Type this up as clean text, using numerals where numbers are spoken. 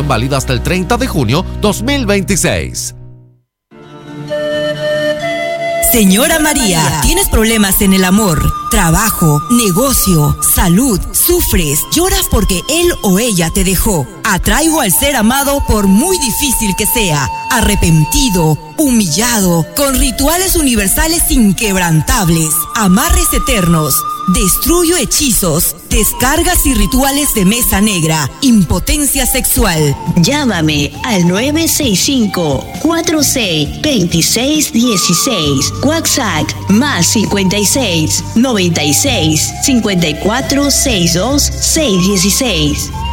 válida hasta el 30 de junio 2026. Señora María, ¿tienes problemas en el amor, trabajo, negocio, salud? ¿Sufres? ¿Lloras porque él o ella te dejó? Atraigo al ser amado por muy difícil que sea, arrepentido, humillado, con rituales universales inquebrantables, amarres eternos. Destruyo hechizos, descargas y rituales de mesa negra, impotencia sexual. Llámame al 965-462616. WhatsApp más 56 96 54 62 616.